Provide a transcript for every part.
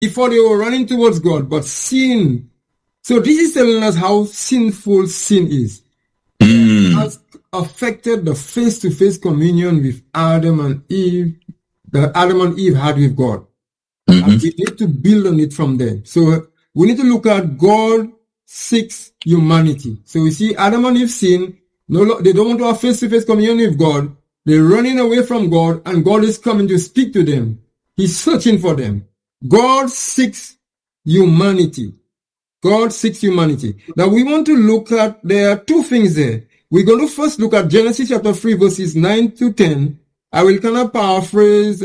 before they were running towards God, but sin. So this is telling us how sinful sin is. It has affected the face-to-face communion with Adam and Eve, that Adam and Eve had with God. And we need to build on it from there. So we need to look at God seeks humanity. So we see Adam and Eve sin. No, they don't want to have face-to-face communion with God. They're running away from God, and God is coming to speak to them. He's searching for them. God seeks humanity. God seeks humanity. Now we want to look at, there are two things there. We're going to first look at Genesis chapter 3 verses 9 to 10. I will kind of paraphrase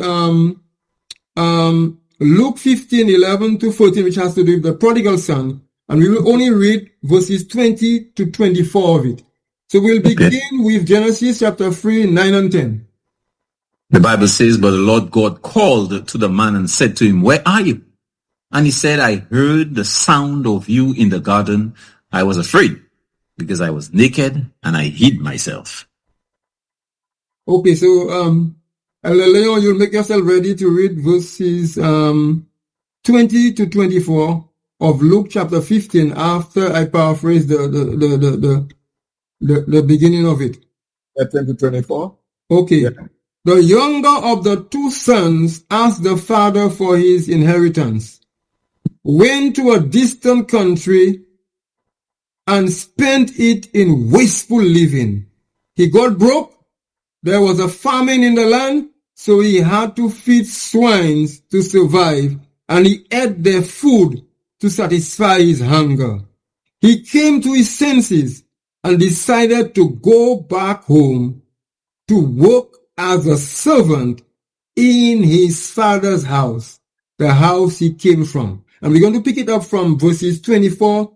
Luke 15, 11 to 14, which has to do with the prodigal son. And we will only read verses 20 to 24 of it. So we'll begin with Genesis chapter 3, 9 and 10. The Bible says, "But the Lord God called to the man and said to him, 'Where are you?' And he said, 'I heard the sound of you in the garden. I was afraid because I was naked and I hid myself.'" Okay, so Leon, you'll make yourself ready to read verses 20 to 24 of Luke chapter 15 after I paraphrase the beginning of it. 10 to 24? Okay. Yeah. The younger of the two sons asked the father for his inheritance, went to a distant country, and spent it in wasteful living. He got broke. There was a famine in the land, so he had to feed swines to survive, and he ate their food to satisfy his hunger. He came to his senses and decided to go back home to work as a servant in his father's house, the house he came from. And we're going to pick it up from verses 24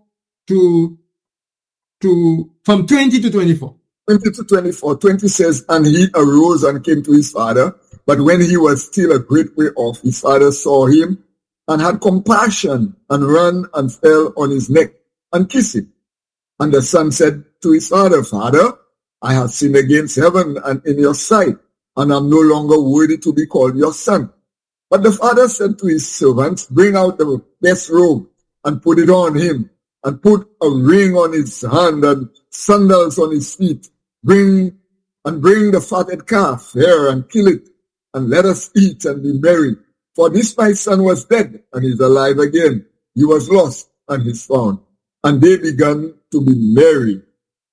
from 20 to 24. 20 to 24. 20 says, "And he arose and came to his father. But when he was still a great way off, his father saw him and had compassion and ran and fell on his neck and kissed him. And the son said to his father, 'Father, I have sinned against heaven and in your sight, and am no longer worthy to be called your son.' But the father said to his servants, 'Bring out the best robe and put it on him, and put a ring on his hand and sandals on his feet. Bring the fatted calf here and kill it, and let us eat and be merry. For this my son was dead and is alive again. He was lost and is found.' And they began to be merry."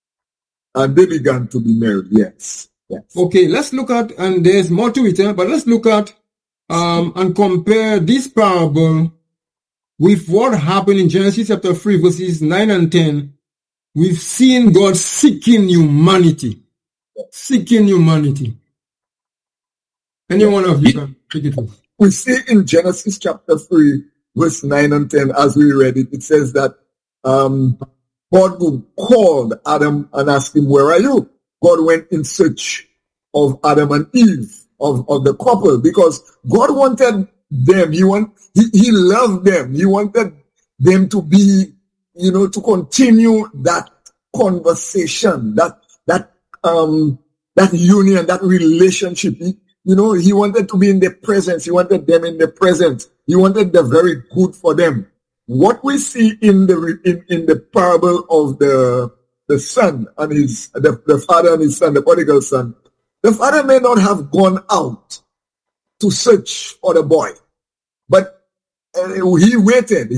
Yes. Okay, let's look at, and there's more to it, but let's look at and compare this parable with what happened in Genesis chapter 3 verses 9 and 10. We've seen God seeking humanity. Seeking humanity. Any one of you can take it off. We see in Genesis chapter 3 verse 9 and 10, as we read it, it says that God called Adam and asked him, "Where are you?" God went in search of Adam and Eve, of the couple, because God wanted them. He loved them. He wanted them to be, to continue that conversation, that union, that relationship. He wanted to be in their presence. He wanted them in their presence. He wanted the very good for them. What we see in the parable of the son and the father and his son, the prodigal son, the father may not have gone out to search for the boy, but he waited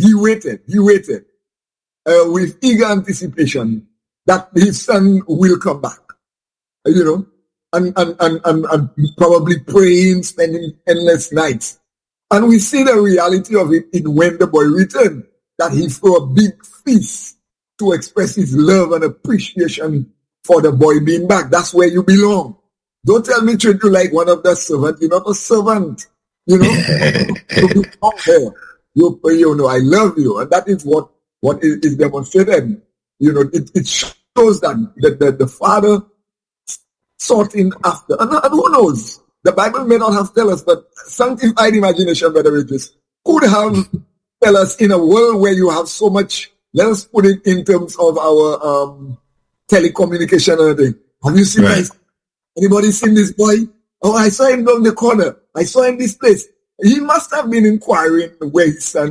with eager anticipation that his son will come back, and probably praying, spending endless nights. And we see the reality of it in when the boy returned, that he threw a big feast to express his love and appreciation for the boy being back. That's where you belong. Don't tell me treat you like one of the servants. You're not a servant. You belong there. I love you. And that is what is demonstrated. It shows that the father sought in after. And who knows? The Bible may not have tell us, but sanctified imagination, Brother Regis, could have tell us in a world where you have so much. Let us put it in terms of our telecommunication and everything. Have you seen this? Anybody seen this boy? Oh, I saw him down the corner. I saw him this place. He must have been inquiring where his son